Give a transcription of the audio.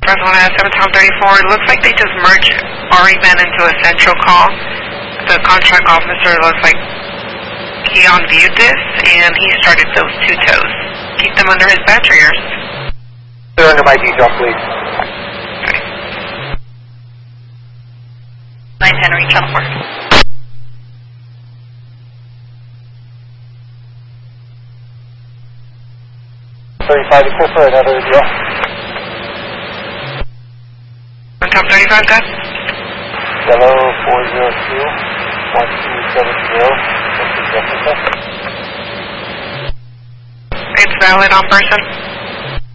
Fresno 7 Tom 34. It looks like they just merged RE-Man into a central call. The contract officer looks like he unviewed this and he started those two tows. Keep them under his badge or yours? They're under my detail, please. Okay. 9 Henry, channel 4. 35, equal for another deal. On top 35, good? Yellow 402 1270. It's valid on person?